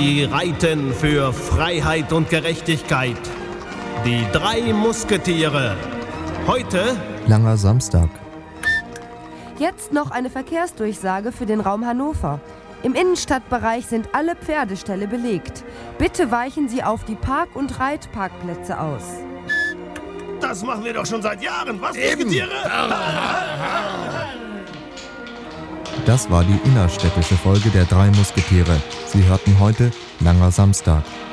Sie reiten für Freiheit und Gerechtigkeit. Die 3 Musketiere. Heute Langer Samstag. Jetzt noch eine Verkehrsdurchsage für den Raum Hannover. Im Innenstadtbereich sind alle Pferdeställe belegt. Bitte weichen Sie auf die Park- und Reitparkplätze aus. Das machen wir doch schon seit Jahren. Was, Musketiere? Das war die innerstädtische Folge der 3 Musketiere. Sie hörten heute Langer Samstag.